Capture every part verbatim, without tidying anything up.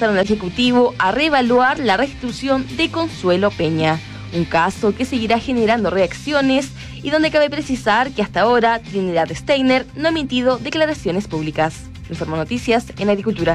empezaron al Ejecutivo a reevaluar la restitución de Consuelo Peña, un caso que seguirá generando reacciones y donde cabe precisar que hasta ahora Trinidad Steiner no ha emitido declaraciones públicas. Informo Noticias en Agricultura.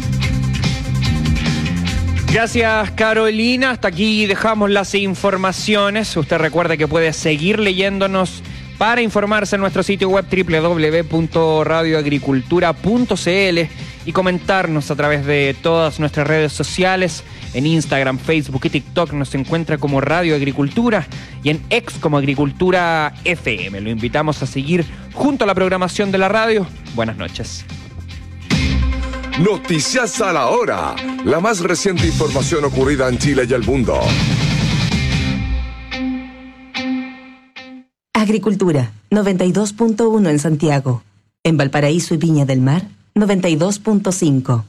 Gracias, Carolina. Hasta aquí dejamos las informaciones. Usted recuerde que puede seguir leyéndonos para informarse en nuestro sitio web doble u doble u doble u punto radio agricultura punto c l y comentarnos a través de todas nuestras redes sociales. En Instagram, Facebook y TikTok nos encuentra como Radio Agricultura y en X como Agricultura F M. Lo invitamos a seguir junto a la programación de la radio. Buenas noches. Noticias a la hora. La más reciente información ocurrida en Chile y el mundo. Agricultura, noventa y dos punto uno en Santiago. En Valparaíso y Viña del Mar, noventa y dos punto cinco.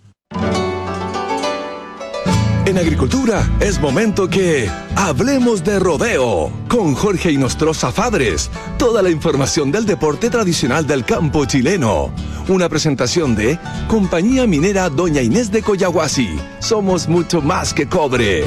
En Agricultura es momento que hablemos de rodeo con Jorge Inostroza Fabres. Toda la información del deporte tradicional del campo chileno. Una presentación de Compañía Minera Doña Inés de Collahuasi. Somos mucho más que cobre.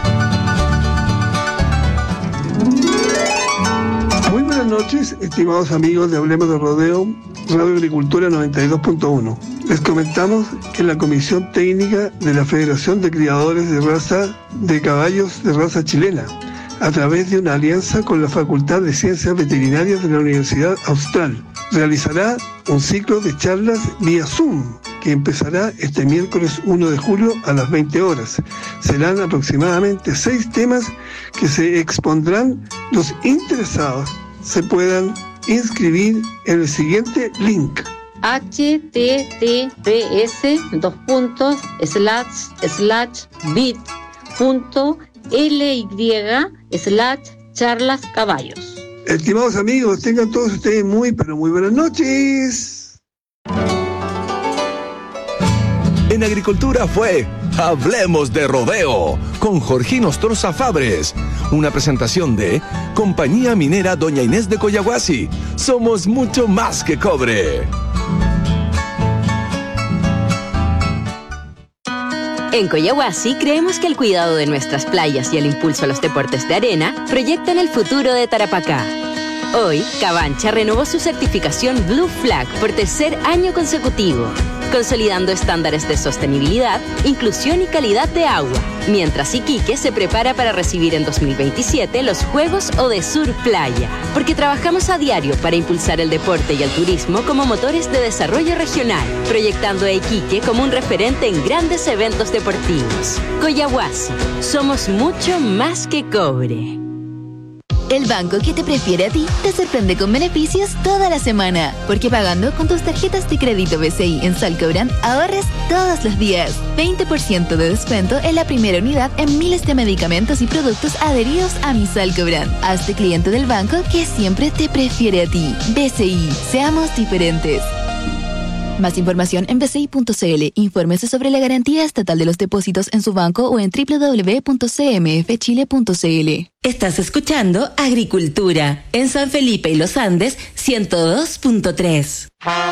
Muy buenas noches, estimados amigos de Hablemos de Rodeo, Radio Agricultura noventa y dos punto uno. Les comentamos que la Comisión Técnica de la Federación de Criadores de Raza de Caballos de Raza Chilena, a través de una alianza con la Facultad de Ciencias Veterinarias de la Universidad Austral, realizará un ciclo de charlas vía Zoom que empezará este miércoles uno de julio a las veinte horas. Serán aproximadamente seis temas que se expondrán. Los interesados se puedan inscribir en el siguiente link: h t t p s dos puntos slash slash bit punto l y slash charlas caballos. Estimados amigos, tengan todos ustedes muy pero muy buenas noches. En Agricultura fue Hablemos de Rodeo con Jorge Inostroza Fabres. Una presentación de Compañía Minera Doña Inés de Collahuasi. Somos mucho más que cobre. En Collahuasi creemos que el cuidado de nuestras playas y el impulso a los deportes de arena proyectan el futuro de Tarapacá. Hoy, Cabancha renovó su certificación Blue Flag por tercer año consecutivo, consolidando estándares de sostenibilidad, inclusión y calidad de agua, mientras Iquique se prepara para recibir en dos mil veintisiete los Juegos Odesur Playa, porque trabajamos a diario para impulsar el deporte y el turismo como motores de desarrollo regional, proyectando a Iquique como un referente en grandes eventos deportivos. Collahuasi, somos mucho más que cobre. El banco que te prefiere a ti te sorprende con beneficios toda la semana, porque pagando con tus tarjetas de crédito B C I en Salcobran ahorres todos los días. veinte por ciento de descuento en la primera unidad en miles de medicamentos y productos adheridos a mi Salcobran. Hazte cliente del banco que siempre te prefiere a ti. B C I, seamos diferentes. Más información en b c i punto c l. Infórmese sobre la garantía estatal de los depósitos en su banco o en doble u doble u doble u punto c m f chile punto c l. Estás escuchando Agricultura en San Felipe y Los Andes ciento dos punto tres.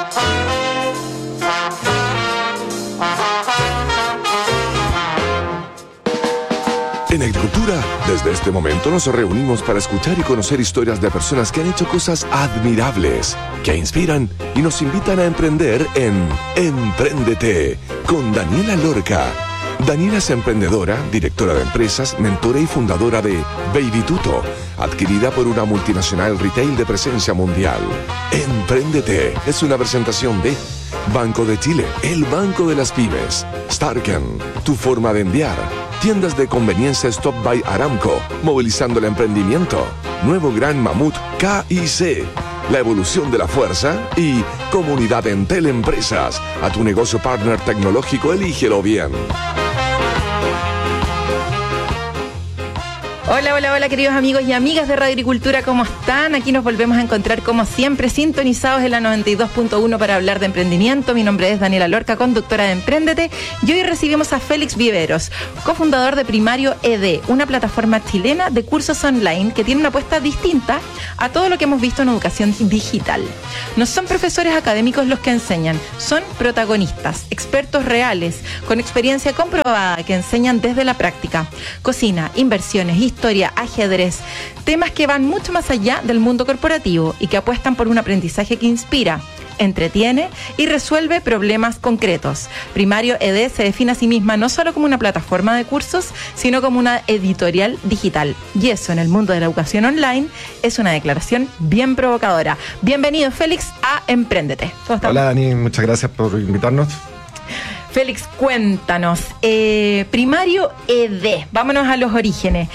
En Agricultura, desde este momento nos reunimos para escuchar y conocer historias de personas que han hecho cosas admirables, que inspiran y nos invitan a emprender en Empréndete con Daniela Lorca. Daniela es emprendedora, directora de empresas, mentora y fundadora de Baby Tuto, adquirida por una multinacional retail de presencia mundial. Empréndete es una presentación de Banco de Chile, el banco de las pymes. Starken, tu forma de enviar. Tiendas de conveniencia Stop by Aramco, movilizando el emprendimiento. Nuevo Gran Mamut K I C, la evolución de la fuerza. Y Comunidad Entel Empresas, a tu negocio partner tecnológico, elígelo bien. Hola, hola, hola, queridos amigos y amigas de Radio Agricultura, ¿cómo están? Aquí nos volvemos a encontrar como siempre, sintonizados en la noventa y dos punto uno para hablar de emprendimiento. Mi nombre es Daniela Lorca, conductora de Emprendete, y hoy recibimos a Félix Viveros, cofundador de Primario E D, una plataforma chilena de cursos online que tiene una apuesta distinta a todo lo que hemos visto en educación digital. No son profesores académicos los que enseñan, son protagonistas, expertos reales, con experiencia comprobada que enseñan desde la práctica. Cocina, inversiones, historia, ajedrez, temas que van mucho más allá del mundo corporativo y que apuestan por un aprendizaje que inspira, entretiene y resuelve problemas concretos. Primario E D se define a sí misma no solo como una plataforma de cursos, sino como una editorial digital. Y eso en el mundo de la educación online es una declaración bien provocadora. Bienvenido, Félix, a Emprendete. Hola, Dani, muchas gracias por invitarnos. Félix, cuéntanos, eh, Primario E D, vámonos a los orígenes.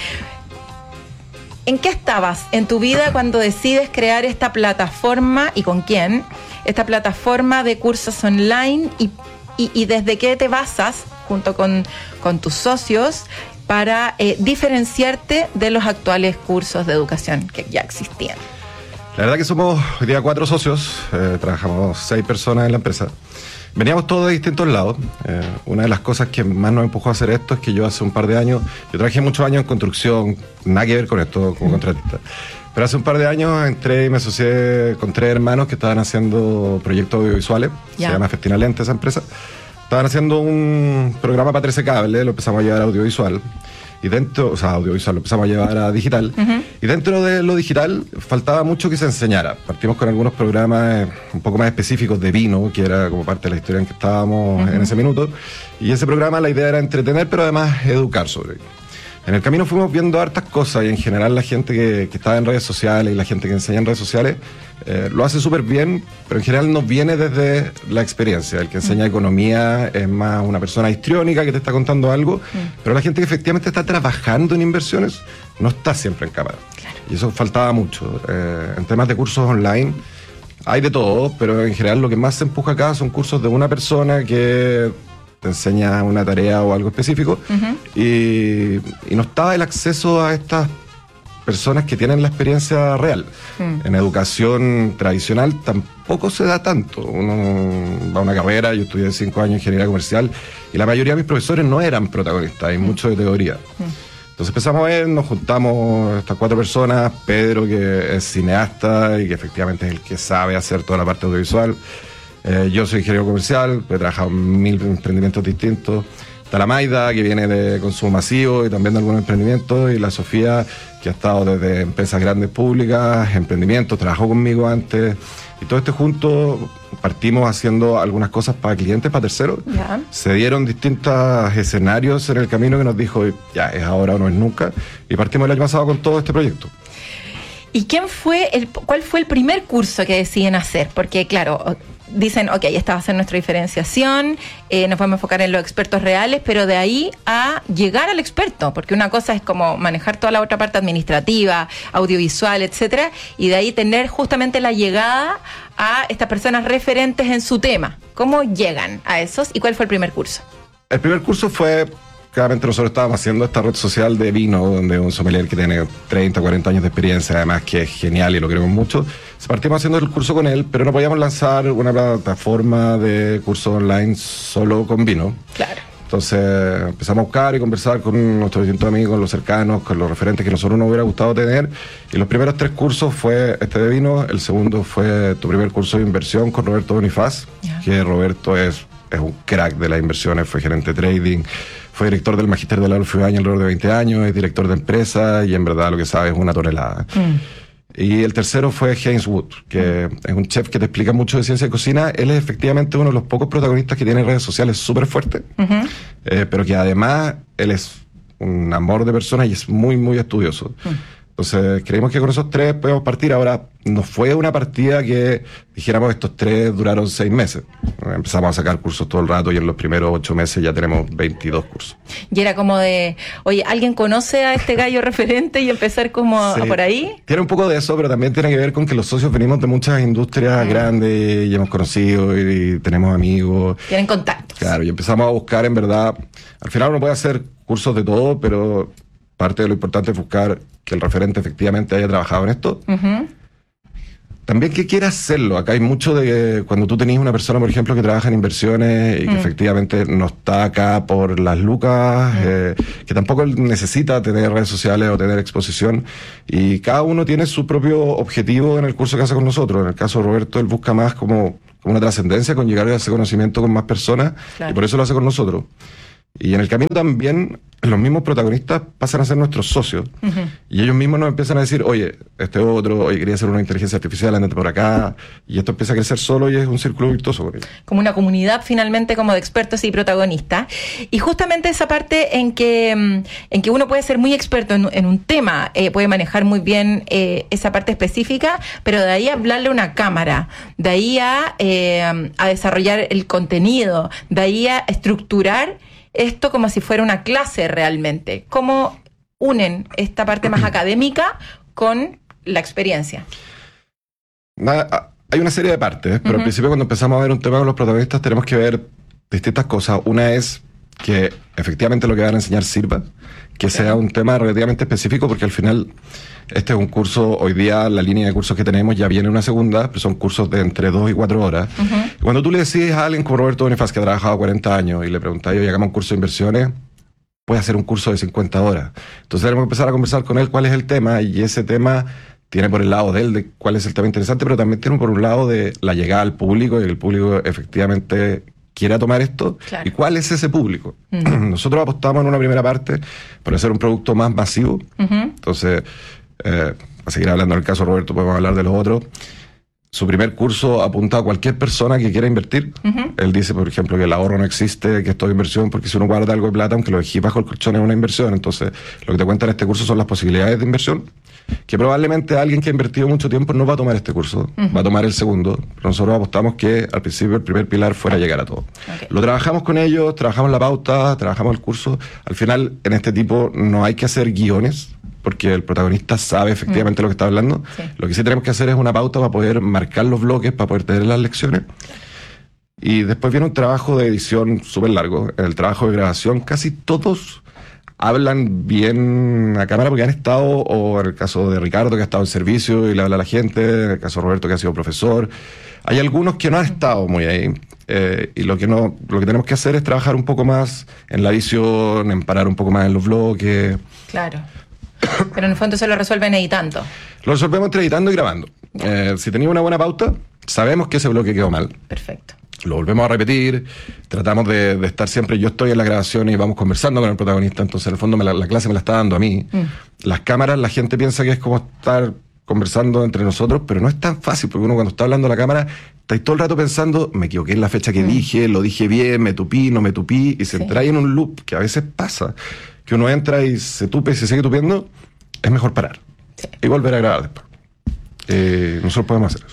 ¿En qué estabas en tu vida cuando decides crear esta plataforma y con quién? Esta plataforma de cursos online y, y, y desde qué te basas junto con, con tus socios para eh, diferenciarte de los actuales cursos de educación que ya existían. La verdad que somos hoy día cuatro socios, eh, trabajamos seis personas en la empresa. Veníamos todos de distintos lados. Eh, una de las cosas que más nos empujó a hacer esto es que yo hace un par de años, yo trabajé muchos años en construcción, nada que ver con esto como contratista. Pero hace un par de años entré y me asocié con tres hermanos que estaban haciendo proyectos audiovisuales, yeah. Se llama Festina Lente esa empresa. Estaban haciendo un programa para trece Cable, lo empezamos a llevar a audiovisual. Y dentro, o sea, audiovisual, lo empezamos a llevar a digital. Uh-huh. Y dentro de lo digital faltaba mucho que se enseñara. Partimos con algunos programas un poco más específicos de vino, que era como parte de la historia en que estábamos uh-huh. en ese minuto. Y ese programa la idea era entretener, pero además educar sobre ello. En el camino fuimos viendo hartas cosas y en general la gente que, que está en redes sociales y la gente que enseña en redes sociales eh, lo hace súper bien, pero en general no viene desde la experiencia. El que enseña mm. economía es más una persona histriónica que te está contando algo, mm. pero la gente que efectivamente está trabajando en inversiones no está siempre en cámara. Claro. Y eso faltaba mucho. Eh, en temas de cursos online hay de todo, pero en general lo que más se empuja acá son cursos de una persona que te enseña una tarea o algo específico, uh-huh. y, y no estaba el acceso a estas personas que tienen la experiencia real. Uh-huh. En educación tradicional tampoco se da tanto. Uno va a una carrera, yo estudié cinco años en ingeniería comercial y la mayoría de mis profesores no eran protagonistas, hay uh-huh. mucho de teoría. Uh-huh. Entonces empezamos a ver, nos juntamos estas cuatro personas, Pedro, que es cineasta y que efectivamente es el que sabe hacer toda la parte audiovisual. Eh, yo soy ingeniero comercial, he trabajado en mil emprendimientos distintos. Está la Maida, que viene de consumo masivo y también de algunos emprendimientos, y la Sofía, que ha estado desde empresas grandes públicas, emprendimientos, trabajó conmigo antes. Y todo este junto partimos haciendo algunas cosas para clientes, para terceros. Yeah. Se dieron distintos escenarios en el camino que nos dijo, ya, es ahora o no es nunca. Y partimos el año pasado con todo este proyecto. ¿Y quién fue el, cuál fue el primer curso que deciden hacer? Porque, claro, dicen, ok, esta va a ser nuestra diferenciación, eh, nos vamos a enfocar en los expertos reales, pero de ahí a llegar al experto, porque una cosa es como manejar toda la otra parte administrativa, audiovisual, etcétera, y de ahí tener justamente la llegada a estas personas referentes en su tema. ¿Cómo llegan a esos y cuál fue el primer curso? El primer curso fue... Claramente nosotros estábamos haciendo esta red social de vino, donde un sommelier que tiene treinta, cuarenta años de experiencia, además que es genial y lo queremos mucho, partimos haciendo el curso con él, pero no podíamos lanzar una plataforma de curso online solo con vino. Claro. Entonces empezamos a buscar y conversar con nuestros distintos amigos, los cercanos, con los referentes que a nosotros nos hubiera gustado tener. Y los primeros tres cursos fue este de vino, el segundo fue tu primer curso de inversión con Roberto Bonifaz, yeah. que Roberto es, es un crack de las inversiones, fue gerente de trading, fue director del Magister de la Adolfo Ibáñez alrededor de veinte años, es director de empresa y en verdad lo que sabe es una tonelada. Mm. Y el tercero fue James Wood, que mm. es un chef que te explica mucho de ciencia de cocina. Él es efectivamente uno de los pocos protagonistas que tiene redes sociales súper fuertes, uh-huh. eh, pero que además él es un amor de persona y es muy, muy estudioso. Mm. Entonces creímos que con esos tres podemos partir. Ahora, no fue una partida que dijéramos estos tres duraron seis meses. Empezamos a sacar cursos todo el rato y en los primeros ocho meses ya tenemos veintidós cursos. Y era como de, oye, ¿alguien conoce a este gallo referente? Y empezar como sí, por ahí. Tiene un poco de eso, pero también tiene que ver con que los socios venimos de muchas industrias ah. grandes y hemos conocido y, y tenemos amigos. Tienen contactos. Claro, y empezamos a buscar en verdad, al final uno puede hacer cursos de todo, pero parte de lo importante es buscar que el referente efectivamente haya trabajado en esto. Uh-huh. También que quiera hacerlo. Acá hay mucho de cuando tú tenés una persona, por ejemplo, que trabaja en inversiones y que mm. efectivamente no está acá por las lucas, mm. eh, que tampoco necesita tener redes sociales o tener exposición. Y cada uno tiene su propio objetivo en el curso que hace con nosotros. En el caso de Roberto, él busca más como, como una trascendencia con llegar a ese conocimiento con más personas. Claro. Y por eso lo hace con nosotros. Y en el camino también los mismos protagonistas pasan a ser nuestros socios. Uh-huh. Y ellos mismos nos empiezan a decir, oye, este otro, oye, quería hacer una inteligencia artificial, andate por acá. Y esto empieza a crecer solo y es un círculo virtuoso con ellos. Como una comunidad finalmente como de expertos y protagonistas. Y justamente esa parte en que, en que uno puede ser muy experto en, en un tema, eh, puede manejar muy bien eh, esa parte específica, pero de ahí a hablarle a una cámara, de ahí a, eh, a desarrollar el contenido, de ahí a estructurar esto como si fuera una clase realmente. ¿Cómo unen esta parte más académica con la experiencia? Nada, hay una serie de partes, pero uh-huh. al principio cuando empezamos a ver un tema con los protagonistas tenemos que ver distintas cosas. Una es que efectivamente lo que van a enseñar sirva, que okay. sea un tema relativamente específico, porque al final este es un curso, hoy día la línea de cursos que tenemos ya viene una segunda, pero son cursos de entre dos y cuatro horas. Uh-huh. Y cuando tú le decís a alguien como Roberto Bonifaz, que ha trabajado cuarenta años, y le preguntáis, oye, hagamos un curso de inversiones, puede hacer un curso de cincuenta horas. Entonces tenemos que empezar a conversar con él cuál es el tema, y ese tema tiene por el lado de él de cuál es el tema interesante, pero también tiene por un lado de la llegada al público, y que el público efectivamente quiera tomar esto, claro. y cuál es ese público. Uh-huh. Nosotros apostamos en una primera parte por hacer un producto más masivo. Uh-huh. Entonces, eh, a seguir hablando del caso de Roberto, podemos hablar de los otros. Su primer curso apunta a cualquier persona que quiera invertir. Uh-huh. Él dice, por ejemplo, que el ahorro no existe, que esto es inversión, porque si uno guarda algo de plata, aunque lo dejé bajo el colchón, es una inversión. Entonces, lo que te cuenta en este curso son las posibilidades de inversión, que probablemente alguien que ha invertido mucho tiempo no va a tomar este curso, uh-huh. va a tomar el segundo. Pero nosotros apostamos que al principio el primer pilar fuera llegar a todo. Okay. Lo trabajamos con ellos, trabajamos la pauta, trabajamos el curso. Al final, en este tipo no hay que hacer guiones, porque el protagonista sabe efectivamente mm. lo que está hablando. Sí. Lo que sí tenemos que hacer es una pauta para poder marcar los bloques, para poder tener las lecciones. Y después viene un trabajo de edición súper largo. En el trabajo de grabación, casi todos hablan bien a cámara porque han estado, o en el caso de Ricardo, que ha estado en servicio y le habla a la gente, en el caso de Roberto, que ha sido profesor. Hay algunos que no han estado muy ahí. Eh, y lo que, no, lo que tenemos que hacer es trabajar un poco más en la edición, en parar un poco más en los bloques. Claro. Pero en el fondo se lo resuelven editando. Lo resolvemos entre editando y grabando. Eh, si tenía una buena pauta, sabemos que ese bloque quedó mal. Perfecto. Lo volvemos a repetir, tratamos de, de estar siempre, yo estoy en la grabación y vamos conversando con el protagonista, entonces en el fondo me la, la clase me la está dando a mí. Mm. Las cámaras, la gente piensa que es como estar conversando entre nosotros, pero no es tan fácil, porque uno cuando está hablando a la cámara, está todo el rato pensando, me equivoqué en la fecha que mm. dije, lo dije bien, me tupí, no me tupí, y se sí. entra ahí en un loop que a veces pasa, que uno entra y se tupe y se sigue tupiendo, es mejor parar sí. y volver a grabar después. Eh, nosotros podemos hacer eso.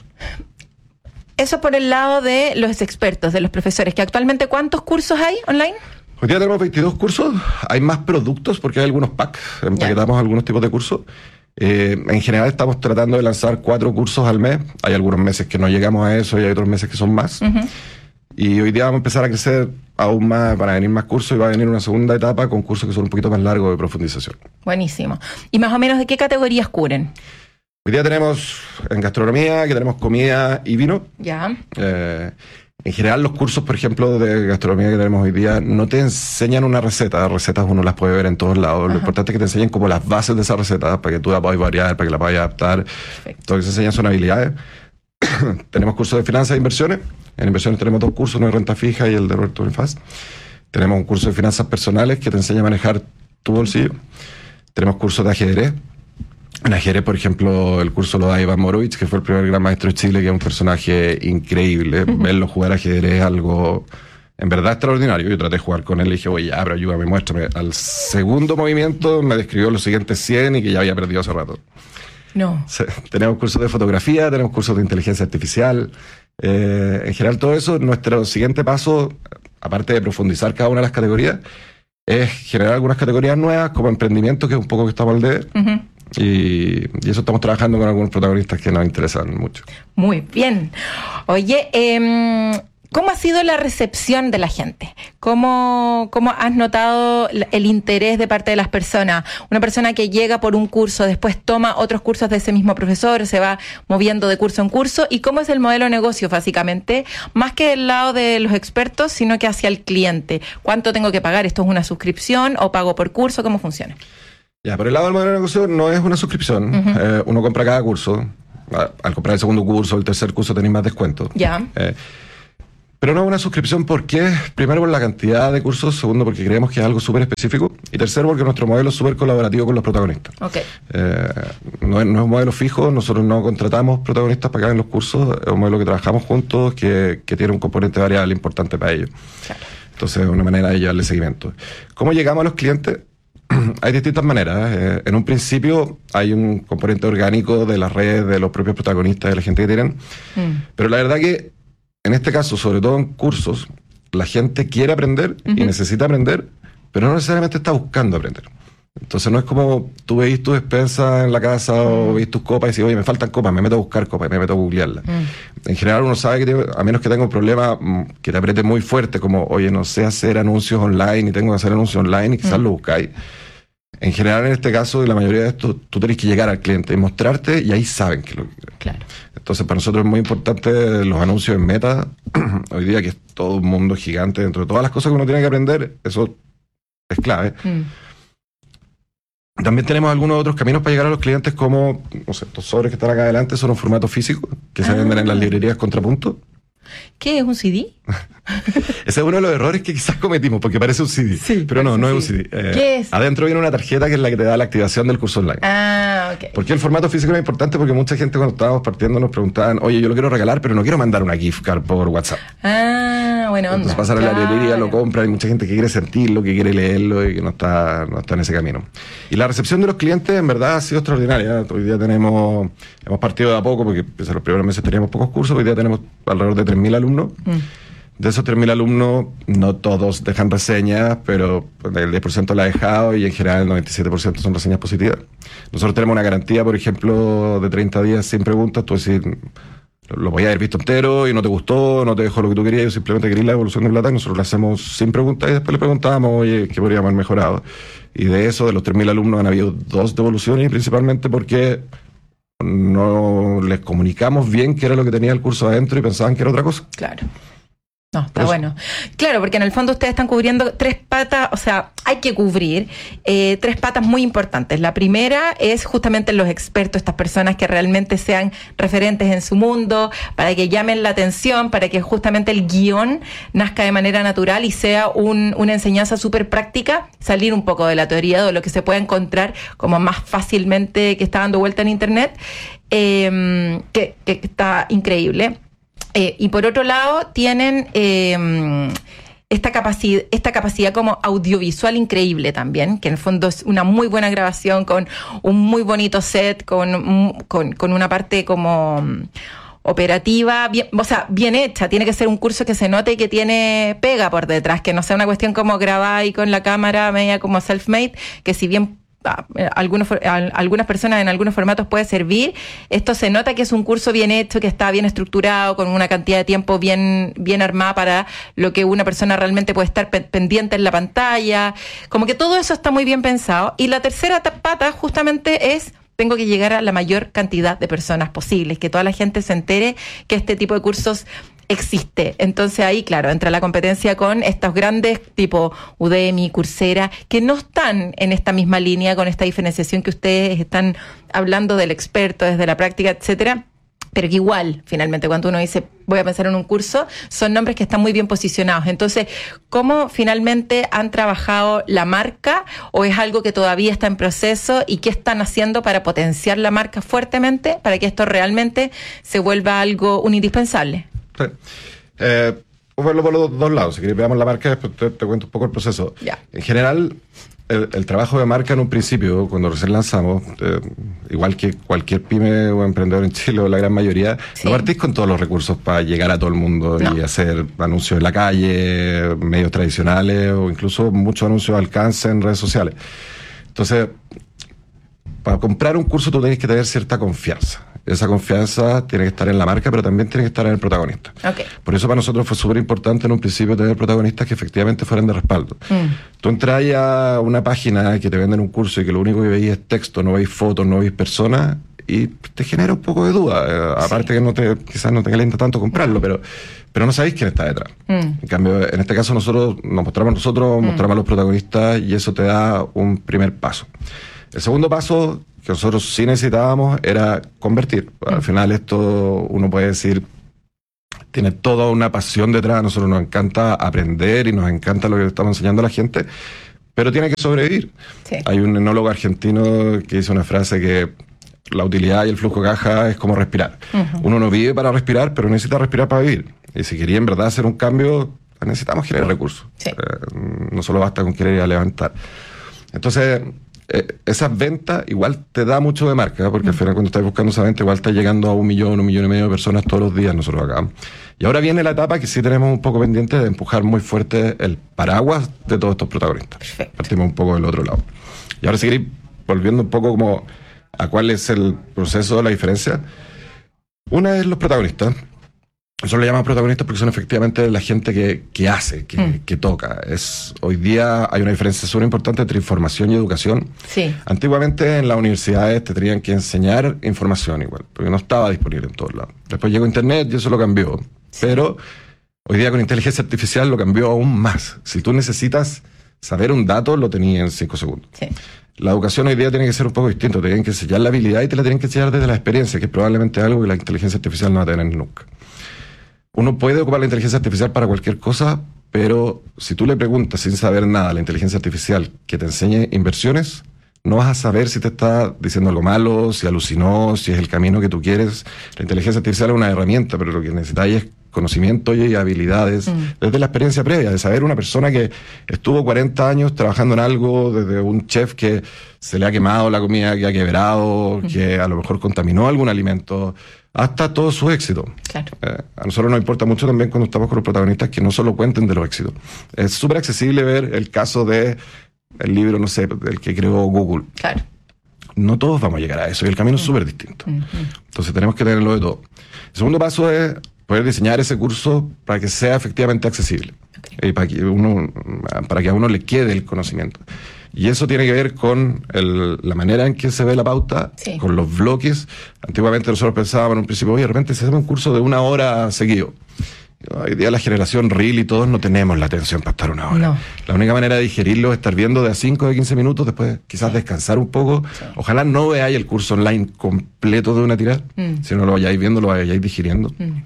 Eso por el lado de los expertos, de los profesores, que actualmente ¿cuántos cursos hay online? Hoy día tenemos veintidós cursos, hay más productos porque hay algunos packs, empaquetamos yeah. algunos tipos de cursos. Eh, en general estamos tratando de lanzar cuatro cursos al mes, hay algunos meses que no llegamos a eso y hay otros meses que son más. Uh-huh. Y hoy día vamos a empezar a crecer aún más, para venir más cursos, y va a venir una segunda etapa con cursos que son un poquito más largos de profundización. Buenísimo. ¿Y más o menos de qué categorías cubren? Hoy día tenemos en gastronomía, que tenemos comida y vino. Ya. Eh, en general los cursos, por ejemplo, de gastronomía que tenemos hoy día, no te enseñan una receta. Las recetas uno las puede ver en todos lados. Ajá. Lo importante es que te enseñen como las bases de esa receta, para que tú la puedas variar, para que la puedas adaptar. Perfecto. Todo lo que se enseñan son habilidades. Tenemos cursos de finanzas e inversiones. En inversiones tenemos dos cursos, uno de renta fija y el de Roberto Bonifaz. Tenemos un curso de finanzas personales que te enseña a manejar tu bolsillo. Tenemos cursos de ajedrez. En ajedrez, por ejemplo, el curso lo da Iván Morovich, que fue el primer gran maestro de Chile, que es un personaje increíble. Uh-huh. Verlo jugar ajedrez es algo en verdad extraordinario. Yo traté de jugar con él y dije, oye, ya, pero ayúdame, muéstrame. Al segundo movimiento me describió los siguientes cien y que ya había perdido hace rato. No. Sí, tenemos cursos de fotografía, tenemos cursos de inteligencia artificial. Eh, en general, todo eso, nuestro siguiente paso, aparte de profundizar cada una de las categorías, es generar algunas categorías nuevas, como emprendimiento, que es un poco que estamos al debe. Uh-huh. Y, y eso estamos trabajando con algunos protagonistas que nos interesan mucho. Muy bien. Oye, eh, ¿Cómo ha sido la recepción de la gente? ¿Cómo, ¿Cómo has notado el interés de parte de las personas? Una persona que llega por un curso, después toma otros cursos de ese mismo profesor, se va moviendo de curso en curso. ¿Y cómo es el modelo de negocio, básicamente? Más que del lado de los expertos, sino que hacia el cliente. ¿Cuánto tengo que pagar? ¿Esto es una suscripción o pago por curso? ¿Cómo funciona? Ya, por el lado del modelo de negocio no es una suscripción. Uh-huh. eh, uno compra cada curso. Al comprar el segundo curso o el tercer curso tenéis más descuento. Ya. Eh, Pero no es una suscripción porque, primero, por la cantidad de cursos, segundo, porque creemos que es algo súper específico, y tercero, porque nuestro modelo es súper colaborativo con los protagonistas. Okay. Eh, no, es, no es un modelo fijo, nosotros no contratamos protagonistas para que hagan los cursos, es un modelo que trabajamos juntos, que, que tiene un componente variable importante para ellos. Claro. Entonces, es una manera de llevarle seguimiento. ¿Cómo llegamos a los clientes? Hay distintas maneras. Eh, en un principio hay un componente orgánico de las redes, de los propios protagonistas, de la gente que tienen, mm. pero la verdad que en este caso, sobre todo en cursos, la gente quiere aprender uh-huh. y necesita aprender, pero no necesariamente está buscando aprender. Entonces no es como tú veis tu despensa en la casa uh-huh. o veis tus copas y dices, oye, me faltan copas, me meto a buscar copas, me meto a googlearlas. Uh-huh. En general uno sabe que, tiene, a menos que tenga un problema que te apriete muy fuerte, como, oye, no sé hacer anuncios online y tengo que hacer anuncios online y quizás uh-huh. lo buscáis. En general, en este caso, y la mayoría de esto, tú tenés que llegar al cliente y mostrarte, y ahí saben que lo que quieren. Claro. Entonces, para nosotros es muy importante los anuncios en Meta. Hoy día, que es todo un mundo gigante, dentro de todas las cosas que uno tiene que aprender, eso es clave. Mm. También tenemos algunos otros caminos para llegar a los clientes, como, no sé, estos sobres que están acá adelante son un formato físico, que ah. se venden en las librerías Contrapunto. ¿Qué es un C D? Ese es uno de los errores que quizás cometimos, porque parece un C D. Sí, pero no, no es un C D. Eh, ¿Qué es? Adentro viene una tarjeta que es la que te da la activación del curso online. Ah, ok. ¿Por qué el formato físico es importante? Porque mucha gente cuando estábamos partiendo nos preguntaban, oye, yo lo quiero regalar, pero no quiero mandar una gift card por WhatsApp. Ah, bueno, onda. Entonces pasan claro. a la librería, lo compran, y mucha gente que quiere sentirlo, que quiere leerlo y que no está, no está en ese camino. Y la recepción de los clientes, en verdad, ha sido extraordinaria. Hoy día tenemos, hemos partido de a poco, porque pues, en los primeros meses teníamos pocos cursos, hoy día tenemos alrededor de tres mil alumnos. Mm. De esos tres mil alumnos, no todos dejan reseñas, pero el diez por ciento la ha dejado y en general el noventa y siete por ciento son reseñas positivas. Nosotros tenemos una garantía, por ejemplo, de treinta días sin preguntas. Tú decís, lo podías haber visto entero y no te gustó, no te dejó lo que tú querías, y simplemente querías la evolución de plata, y nosotros lo hacemos sin preguntas y después le preguntamos, oye, ¿qué podríamos haber mejorado? Y de eso, de los tres mil alumnos, han habido dos devoluciones, principalmente porque no les comunicamos bien qué era lo que tenía el curso adentro y pensaban que era otra cosa. Claro. No, está Eso. bueno. Claro, porque en el fondo ustedes están cubriendo tres patas, o sea, hay que cubrir eh, tres patas muy importantes. La primera es justamente los expertos, estas personas que realmente sean referentes en su mundo, para que llamen la atención, para que justamente el guión nazca de manera natural y sea un, una enseñanza súper práctica, salir un poco de la teoría, de lo que se puede encontrar como más fácilmente que está dando vuelta en internet, eh, que, que está increíble. Eh, y por otro lado, tienen eh, esta capacidad, esta capacidad como audiovisual increíble también, que en el fondo es una muy buena grabación con un muy bonito set, con, con, con una parte como operativa, bien, o sea, bien hecha. Tiene que ser un curso que se note y que tiene pega por detrás, que no sea una cuestión como grabar ahí con la cámara media como self-made, que si bien Algunos, algunas personas en algunos formatos puede servir, esto se nota que es un curso bien hecho, que está bien estructurado, con una cantidad de tiempo bien, bien armada para lo que una persona realmente puede estar pe- pendiente en la pantalla, como que todo eso está muy bien pensado. Y la tercera pata justamente es, tengo que llegar a la mayor cantidad de personas posibles, que toda la gente se entere que este tipo de cursos existe. Entonces ahí, claro, entra la competencia con estos grandes tipo Udemy, Coursera, que no están en esta misma línea, con esta diferenciación que ustedes están hablando del experto, desde la práctica, etcétera. Pero que igual, finalmente, cuando uno dice voy a pensar en un curso, son nombres que están muy bien posicionados. Entonces, ¿cómo finalmente han trabajado la marca, o es algo que todavía está en proceso, y qué están haciendo para potenciar la marca fuertemente para que esto realmente se vuelva algo un indispensable? Sí. Eh, voy a verlo por los dos lados. Si quieres, veamos la marca, después te, te cuento un poco el proceso. Ya. En general, el, el trabajo de marca en un principio, cuando recién lanzamos, eh, igual que cualquier pyme o emprendedor en Chile, o la gran mayoría, sí. no partís con todos los recursos para llegar a todo el mundo no. y hacer anuncios en la calle, medios tradicionales, o incluso muchos anuncios de alcance en redes sociales. Entonces, para comprar un curso tú tienes que tener cierta confianza. esa confianza tiene que estar en la marca, pero también tiene que estar en el protagonista. Okay. Por eso para nosotros fue súper importante en un principio tener protagonistas que efectivamente fueran de respaldo. Mm. Tú entras a una página que te venden un curso y que lo único que veis es texto, no veis fotos, no veis personas, y te genera un poco de duda. Eh, sí. Aparte que no te, quizás no te calienta tanto comprarlo, pero, pero no sabéis quién está detrás. Mm. En cambio, en este caso nosotros nos mostramos nosotros, mm. mostramos a los protagonistas, y eso te da un primer paso. El segundo paso que nosotros sí necesitábamos era convertir. Al final esto, uno puede decir, tiene toda una pasión detrás. A nosotros nos encanta aprender y nos encanta lo que estamos enseñando a la gente, pero tiene que sobrevivir. Sí. Hay un enólogo argentino que dice una frase que la utilidad y el flujo de caja es como respirar. Uh-huh. Uno no vive para respirar, pero necesita respirar para vivir. Y si quería en verdad hacer un cambio, necesitamos generar recursos. Sí. Eh, no solo basta con querer ir a levantar. Entonces, Eh, esas ventas igual te da mucho de marca, porque mm. al final cuando estás buscando esa venta igual estás llegando a un millón, un millón y medio de personas todos los días nosotros acá. Y ahora viene la etapa que sí tenemos un poco pendiente de empujar muy fuerte el paraguas de todos estos protagonistas. Perfecto. Partimos un poco del otro lado. Y ahora seguir volviendo un poco como a cuál es el proceso, la diferencia. Una es los protagonistas. Nosotros le llamamos protagonistas porque son efectivamente la gente que, que hace, que, mm. que toca. Es, hoy día hay una diferencia súper importante entre información y educación. Sí. Antiguamente en las universidades te tenían que enseñar información igual, porque no estaba disponible en todos lados. Después llegó Internet y eso lo cambió. Sí. Pero hoy día con inteligencia artificial lo cambió aún más. Si tú necesitas saber un dato, lo tenías en cinco segundos. Sí. La educación hoy día tiene que ser un poco distinto. Te tienen que enseñar la habilidad y te la tienen que enseñar desde la experiencia, que es probablemente algo que la inteligencia artificial no va a tener nunca. Uno puede ocupar la inteligencia artificial para cualquier cosa, pero si tú le preguntas sin saber nada a la inteligencia artificial que te enseñe inversiones, no vas a saber si te está diciendo algo malo, si alucinó, si es el camino que tú quieres. La inteligencia artificial es una herramienta, pero lo que necesitáis es conocimiento y habilidades mm. desde la experiencia previa, de saber una persona que estuvo cuarenta años trabajando en algo, desde un chef que se le ha quemado la comida, que ha quebrado, mm. que a lo mejor contaminó algún alimento, hasta todo su éxito. Claro. Eh, a nosotros nos importa mucho también cuando estamos con los protagonistas que no solo cuenten de los éxitos. Es súper accesible ver el caso de el libro, no sé, del que creó Google. Claro. No todos vamos a llegar a eso y el camino mm. es súper distinto. Mm-hmm. Entonces tenemos que tenerlo de todo. El segundo paso es poder diseñar ese curso para que sea efectivamente accesible. Okay. Y para que uno, para que a uno le quede el conocimiento. Y eso tiene que ver con el, la manera en que se ve la pauta, sí. con los bloques. Antiguamente nosotros pensábamos en un principio, oye, de repente se hace un curso de una hora seguido. Hoy día la generación reel y todos no tenemos la atención para estar una hora. No. La única manera de digerirlo es estar viendo de a cinco, de quince minutos, después quizás sí. descansar un poco. Sí. Ojalá no veáis el curso online completo de una tirada, mm. sino lo vayáis viendo, lo vayáis digiriendo. Mm.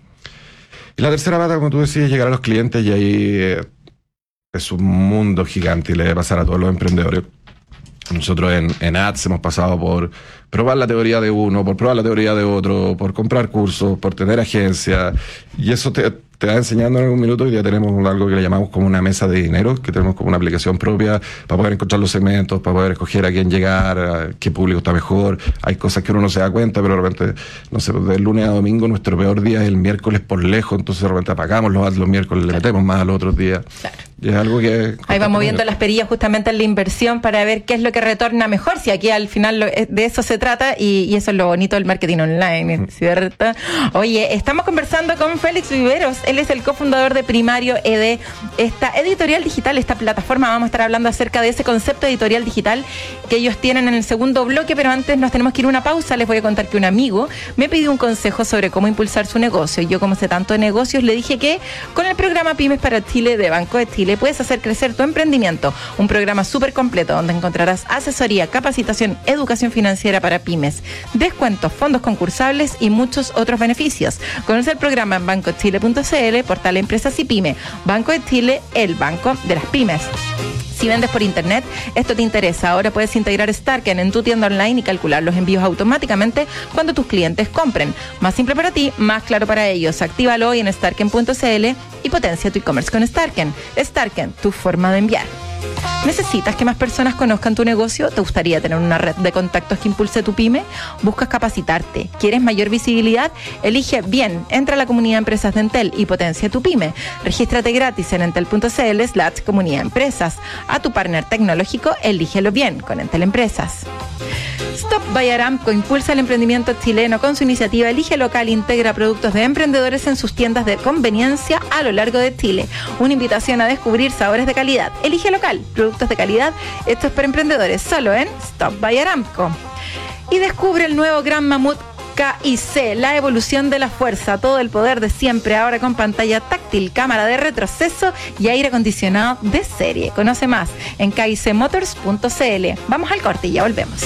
Y la tercera pata, como tú decías, es llegar a los clientes, y ahí eh, es un mundo gigante y le debe pasar a todos los emprendedores. Nosotros en, en Ads hemos pasado por probar la teoría de uno, por probar la teoría de otro, por comprar cursos, por tener agencia, y eso te, te va enseñando en algún minuto. Y ya tenemos algo que le llamamos como una mesa de dinero, que tenemos como una aplicación propia para poder encontrar los segmentos, para poder escoger a quién llegar, a qué público está mejor. Hay cosas que uno no se da cuenta, pero de repente, no sé, de lunes a domingo nuestro peor día es el miércoles por lejos, entonces de repente apagamos los ads los miércoles, claro. le metemos más a los otros días. Claro. Y es algo que... Ahí vamos viendo las perillas justamente en la inversión para ver qué es lo que retorna mejor, si aquí al final lo, de eso se trata, y, y eso es lo bonito del marketing online, ¿cierto? Oye, estamos conversando con Félix Viveros, él es el cofundador de Primario E D, esta editorial digital, esta plataforma. Vamos a estar hablando acerca de ese concepto editorial digital que ellos tienen en el segundo bloque, pero antes nos tenemos que ir a una pausa. Les voy a contar que un amigo me pidió un consejo sobre cómo impulsar su negocio. Yo, como sé tanto de negocios, le dije que con el programa Pymes para Chile de Banco de Chile puedes hacer crecer tu emprendimiento, un programa súper completo donde encontrarás asesoría, capacitación, educación financiera para pymes, descuentos, fondos concursables y muchos otros beneficios. Conoce el programa en banco chile punto c l, portal Empresas y Pyme. Banco de Chile, el banco de las pymes. Si vendes por internet, esto te interesa. Ahora puedes integrar Starken en tu tienda online y calcular los envíos automáticamente cuando tus clientes compren. Más simple para ti, más claro para ellos. Actívalo hoy en starken punto c l y potencia tu e-commerce con Starken. Starken, tu forma de enviar. ¿Necesitas que más personas conozcan tu negocio? ¿Te gustaría tener una red de contactos que impulse tu pyme? ¿Buscas capacitarte? ¿Quieres mayor visibilidad? Elige bien. Entra a la comunidad de empresas de Entel y potencia tu pyme. Regístrate gratis en entel.cl slash comunidad empresas. A tu partner tecnológico, elígelo bien con Entel Empresas. Stop by Aramco impulsa el emprendimiento chileno con su iniciativa Elige Local, integra productos de emprendedores en sus tiendas de conveniencia a lo largo de Chile. Una invitación a descubrir sabores de calidad. Elige Local, productos de calidad, esto es para emprendedores, solo en Stop by Aramco. Y descubre el nuevo Gran Mamut K I C, la evolución de la fuerza, todo el poder de siempre, ahora con pantalla táctil, cámara de retroceso y aire acondicionado de serie. Conoce más en k i c motors punto c l. Vamos al corte y ya volvemos.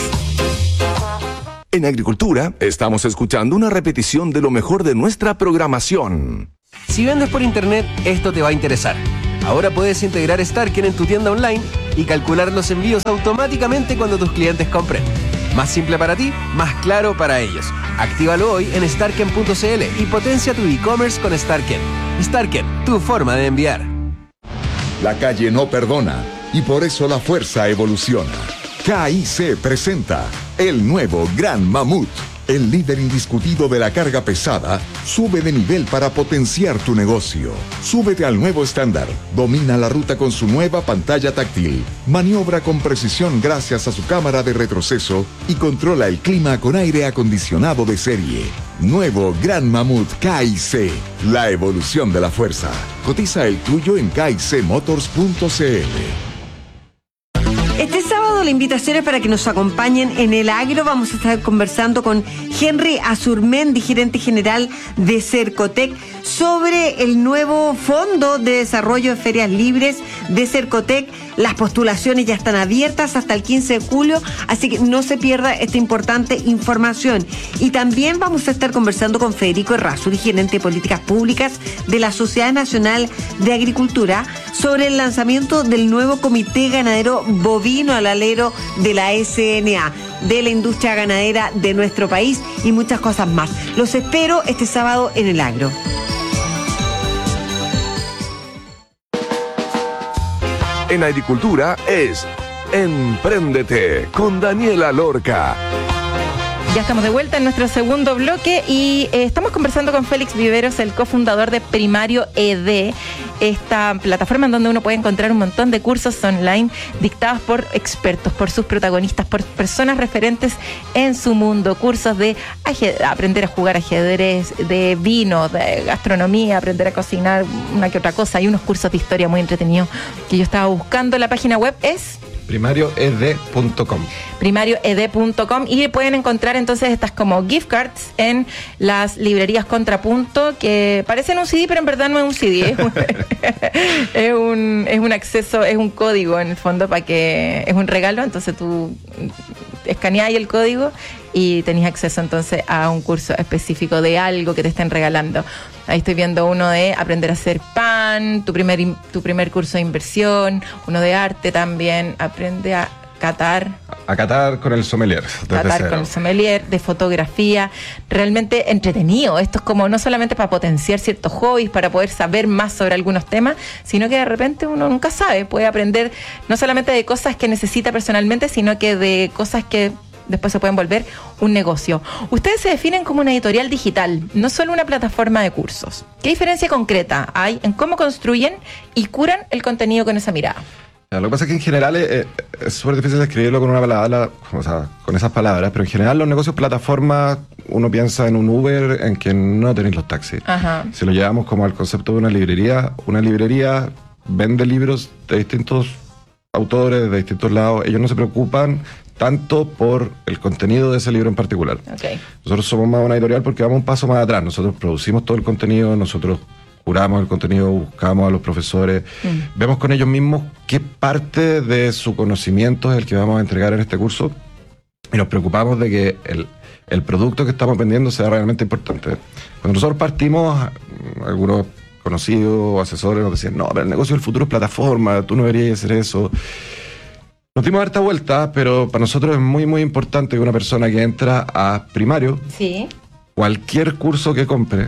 En Agricultura estamos escuchando una repetición de lo mejor de nuestra programación. Si vendes por internet, esto te va a interesar. Ahora puedes integrar Starken en tu tienda online y calcular los envíos automáticamente cuando tus clientes compren. Más simple para ti, más claro para ellos. Actívalo hoy en starken punto c l y potencia tu e-commerce con Starken. Starken, tu forma de enviar. La calle no perdona y por eso la fuerza evoluciona. K I C presenta el nuevo Gran Mamut. El líder indiscutido de la carga pesada sube de nivel para potenciar tu negocio. Súbete al nuevo estándar. Domina la ruta con su nueva pantalla táctil. Maniobra con precisión gracias a su cámara de retroceso y controla el clima con aire acondicionado de serie. Nuevo Gran Mamut K I C. La evolución de la fuerza. Cotiza el tuyo en k i c motors punto c l. Este sábado la invitación es para que nos acompañen en el agro. Vamos a estar conversando con Henry Azurmendi, gerente general de Cercotec, sobre el nuevo Fondo de Desarrollo de Ferias Libres de Cercotec. Las postulaciones ya están abiertas hasta el quince de julio, así que no se pierda esta importante información. Y también vamos a estar conversando con Federico Errázuriz, gerente de Políticas Públicas de la Sociedad Nacional de Agricultura, sobre el lanzamiento del nuevo Comité Ganadero Bovino al alero de la S N A, de la industria ganadera de nuestro país y muchas cosas más. Los espero este sábado en el agro. En Agricultura es Empréndete con Daniela Lorca. Ya estamos de vuelta en nuestro segundo bloque y eh, estamos conversando con Félix Viveros, el cofundador de Primario E D, esta plataforma en donde uno puede encontrar un montón de cursos online dictados por expertos, por sus protagonistas, por personas referentes en su mundo. Cursos de ajedrez, aprender a jugar ajedrez, de vino, de gastronomía, aprender a cocinar una que otra cosa. Hay unos cursos de historia muy entretenidos que yo estaba buscando. La página web es primario e d punto com. primario e d punto com y pueden encontrar entonces estas como gift cards en las librerías Contrapunto, que parecen un C D, pero en verdad no es un C D. Es un, es un, es un acceso, es un código en el fondo, para que es un regalo, entonces tú escaneáis el código y tenéis acceso entonces a un curso específico de algo que te estén regalando. Ahí estoy viendo uno de aprender a hacer pan, tu primer, tu primer curso de inversión, uno de arte también, aprende a catar. A catar con el sommelier. Catar cero. Con el sommelier, de fotografía. Realmente entretenido. Esto es como no solamente para potenciar ciertos hobbies, para poder saber más sobre algunos temas, sino que de repente uno nunca sabe. Puede aprender no solamente de cosas que necesita personalmente, sino que de cosas que después se pueden volver un negocio. Ustedes se definen como una editorial digital, no solo una plataforma de cursos. ¿Qué diferencia concreta hay en cómo construyen y curan el contenido con esa mirada? Lo que pasa es que en general es súper difícil describirlo con una palabra, o sea, con esas palabras, pero en general los negocios plataformas, uno piensa en un Uber en que no tenéis los taxis. Ajá. Si lo llevamos como al concepto de una librería, una librería vende libros de distintos autores, de distintos lados. Ellos no se preocupan tanto por el contenido de ese libro en particular. Okay. Nosotros somos más una editorial porque vamos un paso más atrás. Nosotros producimos todo el contenido, nosotros curamos el contenido, buscamos a los profesores, mm. vemos con ellos mismos qué parte de su conocimiento es el que vamos a entregar en este curso y nos preocupamos de que el, el producto que estamos vendiendo sea realmente importante. Cuando nosotros partimos, algunos conocidos o asesores nos decían, no, pero el negocio del futuro es plataforma, tú no deberías hacer eso. Nos dimos harta vuelta, pero para nosotros es muy, muy importante que una persona que entra a Primario, sí, cualquier curso que compre,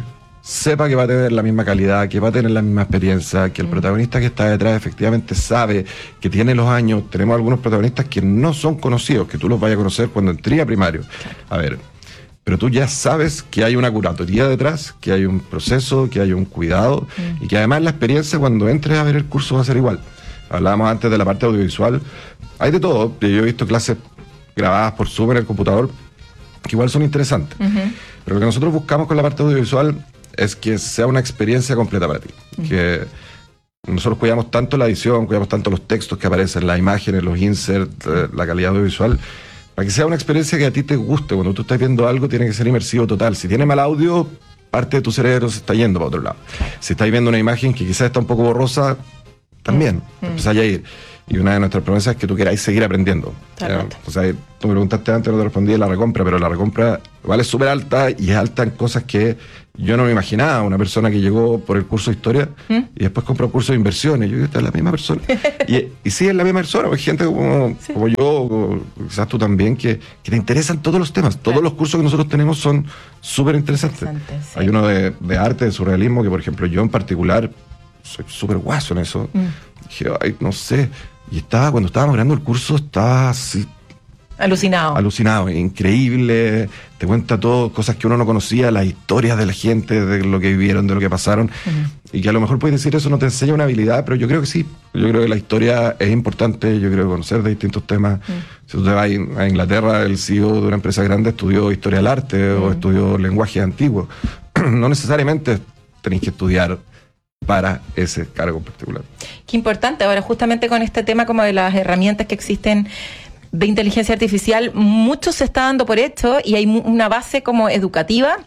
sepa que va a tener la misma calidad, que va a tener la misma experiencia, que el mm. protagonista que está detrás efectivamente sabe que tiene los años. Tenemos algunos protagonistas que no son conocidos, que tú los vayas a conocer cuando entré a primario. A ver, pero tú ya sabes que hay una curatoría detrás, que hay un proceso, que hay un cuidado, mm. y que además la experiencia cuando entres a ver el curso va a ser igual. Hablábamos antes de la parte audiovisual, hay de todo. Yo he visto clases grabadas por Zoom en el computador, que igual son interesantes. Uh-huh. Pero lo que nosotros buscamos con la parte audiovisual es que sea una experiencia completa para ti. Uh-huh. Que nosotros cuidamos tanto la edición, cuidamos tanto los textos que aparecen, las imágenes, los inserts, la calidad audiovisual, para que sea una experiencia que a ti te guste. Cuando tú estás viendo algo, tiene que ser inmersivo total. Si tiene mal audio, parte de tu cerebro se está yendo para otro lado. Si estás viendo una imagen que quizás está un poco borrosa, también, uh-huh. empezáis a ir. Y una de nuestras promesas es que tú queráis seguir aprendiendo. O sea, tú me preguntaste antes, no te respondí de la recompra, pero la recompra vale súper alta y es alta en cosas que yo no me imaginaba. Una persona que llegó por el curso de historia ¿Mm? y después compró curso de inversiones. Yo digo, esta es la misma persona. y, y sí, es la misma persona. Hay gente como, sí. como yo, o quizás tú también, que, que te interesan todos los temas. Todos los cursos que nosotros tenemos son súper interesantes. Sí. Hay uno de, de arte, de surrealismo, que por ejemplo yo en particular soy súper guaso en eso. Mm. Dije, ay, no sé. Y estaba, cuando estábamos grabando el curso, estaba así... Alucinado. Alucinado, increíble. Te cuenta todo, cosas que uno no conocía, las historias de la gente, de lo que vivieron, de lo que pasaron. Uh-huh. Y que a lo mejor puedes decir eso no te enseña una habilidad, pero yo creo que sí. Yo creo que la historia es importante, yo creo que conocer de distintos temas. Uh-huh. Si tú te vas a Inglaterra, el C E O de una empresa grande estudió historia del arte uh-huh. o estudió lenguaje antiguo. No necesariamente tenéis que estudiar para ese cargo en particular. Qué importante. Ahora, justamente con este tema como de las herramientas que existen de inteligencia artificial, mucho se está dando por hecho y hay una base como educativa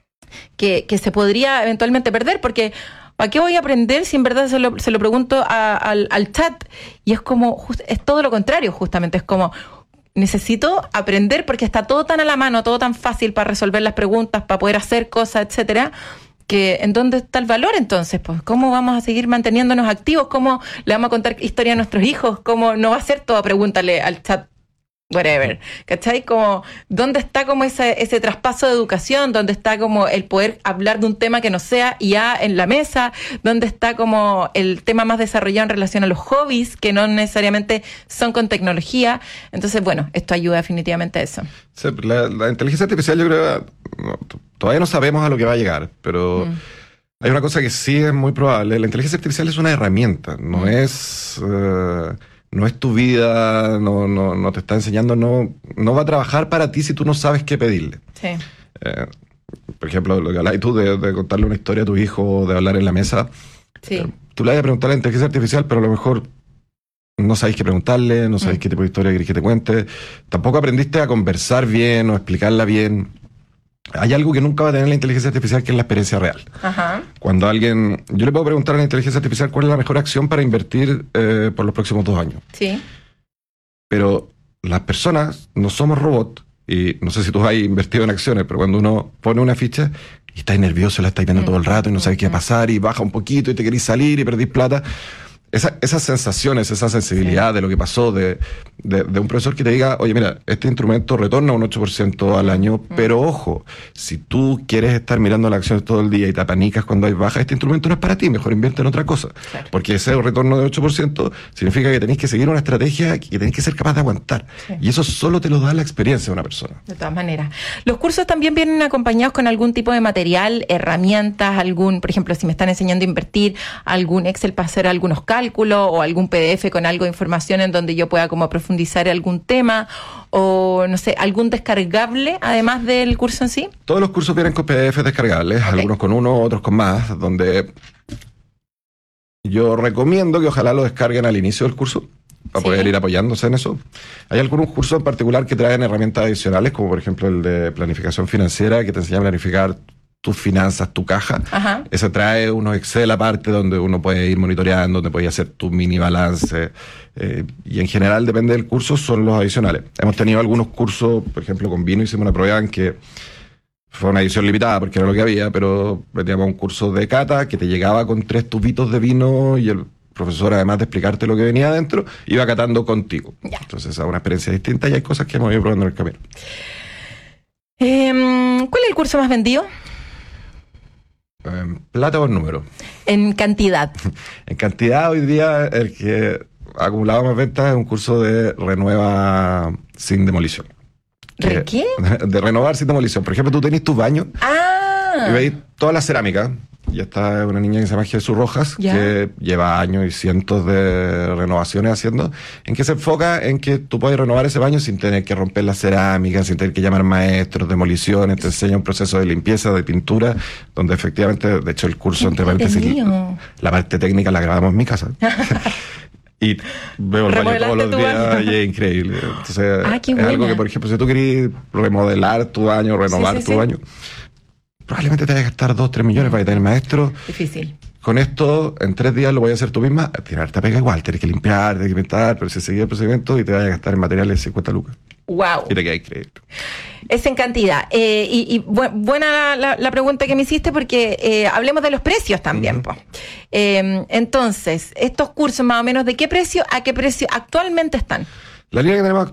que, que se podría eventualmente perder, porque ¿para qué voy a aprender si en verdad se lo, se lo pregunto a, al, al chat? Y es como, just, es todo lo contrario, justamente, es como... necesito aprender porque está todo tan a la mano, todo tan fácil para resolver las preguntas, para poder hacer cosas, etcétera, que ¿en dónde está el valor entonces? Pues ¿cómo vamos a seguir manteniéndonos activos? ¿Cómo le vamos a contar historia a nuestros hijos? ¿Cómo no va a ser toda pregúntale al chat whatever? ¿Cachai? Como, ¿dónde está como ese, ese traspaso de educación? ¿Dónde está como el poder hablar de un tema que no sea I A en la mesa? ¿Dónde está como el tema más desarrollado en relación a los hobbies, que no necesariamente son con tecnología? Entonces, bueno, esto ayuda definitivamente a eso. Sí, la, la inteligencia artificial yo creo no, todavía no sabemos a lo que va a llegar, pero mm. hay una cosa que sí es muy probable. La inteligencia artificial es una herramienta, no mm. es... Uh, no es tu vida, no, no, no te está enseñando, no, no va a trabajar para ti si tú no sabes qué pedirle. Sí. Eh, por ejemplo, lo que hablas tú de, de contarle una historia a tu hijo, de hablar en la mesa. Sí. Eh, tú le vas a preguntar a la inteligencia artificial, pero a lo mejor no sabéis qué preguntarle, no sabéis mm. qué tipo de historia querés que te cuente. Tampoco aprendiste a conversar bien o explicarla bien. Hay algo que nunca va a tener la inteligencia artificial, que es la experiencia real. Ajá. Cuando alguien... Yo le puedo preguntar a la inteligencia artificial cuál es la mejor acción para invertir eh, por los próximos dos años. Sí. Pero las personas no somos robots, y no sé si tú has invertido en acciones, pero cuando uno pone una ficha y estás nervioso, la estás viendo mm. todo el rato y no sabes mm. qué va a pasar, y baja un poquito y te querís salir y perdís plata... Esa, esas sensaciones, esa sensibilidad sí. de lo que pasó, de, de, de un profesor que te diga, oye, mira, este instrumento retorna un ocho por ciento al año, mm. pero ojo, si tú quieres estar mirando las acciones todo el día y te apanicas cuando hay baja, este instrumento no es para ti, mejor invierte en otra cosa. Claro. Porque ese retorno de ocho por ciento significa que tenés que seguir una estrategia que tenés que ser capaz de aguantar. Sí. Y eso solo te lo da la experiencia de una persona. De todas maneras. Los cursos también vienen acompañados con algún tipo de material, herramientas, algún, por ejemplo, si me están enseñando a invertir, algún Excel para hacer algunos cálculos, o algún P D F con algo de información en donde yo pueda como profundizar algún tema, o no sé, algún descargable además del curso en sí. Todos los cursos vienen con P D F descargables, okay. algunos con uno, otros con más, donde yo recomiendo que ojalá lo descarguen al inicio del curso para sí. poder ir apoyándose en eso. Hay algunos cursos en particular que traen herramientas adicionales, como por ejemplo el de planificación financiera, que te enseña a planificar tus finanzas, tu caja. Ajá. Ese trae unos Excel aparte donde uno puede ir monitoreando, donde puede hacer tu mini balance. Eh, y en general, depende del curso, son los adicionales. Hemos tenido algunos cursos, por ejemplo, con vino hicimos una prueba en que fue una edición limitada porque era lo que había, pero teníamos un curso de cata que te llegaba con tres tubitos de vino y el profesor, además de explicarte lo que venía adentro, iba catando contigo. Ya. Entonces, es una experiencia distinta y hay cosas que hemos ido probando en el camino. Eh, ¿Cuál es el curso más vendido? ¿En plata o en número? En cantidad. En cantidad, hoy día el que ha acumulado más ventas es un curso de renueva sin demolición. ¿De qué? De renovar sin demolición. Por ejemplo, tú tenés tu baño Ah. y veis toda la cerámica. Y está una niña que se llama Jesús Rojas, Ya. que lleva años y cientos de renovaciones haciendo, en que se enfoca en que tú puedes renovar ese baño sin tener que romper la cerámica, sin tener que llamar maestros, demoliciones, te enseña un proceso de limpieza, de pintura, donde efectivamente, de hecho el curso, entre paréntesis, Entretenido. la parte técnica la grabamos en mi casa. Y veo el baño todos los tu días baño. y es increíble. Entonces, Ah, qué es algo buena. que, por ejemplo, si tú querés remodelar tu baño, renovar Sí, sí, tu sí. baño, probablemente te vayas a gastar dos, tres millones para tener maestro. Difícil. Con esto, en tres días lo voy a hacer tú misma. Tirarte a pega igual, tienes que limpiar, tienes que pintar, pero si seguís el procedimiento y te vayas a gastar en materiales cincuenta lucas. Wow. Y te queda increíble. Es en cantidad. Eh, y y bu- buena la, la- la pregunta que me hiciste porque eh, hablemos de los precios también. Po. Eh, entonces, estos cursos más o menos, ¿de qué precio a qué precio actualmente están? La línea que tenemos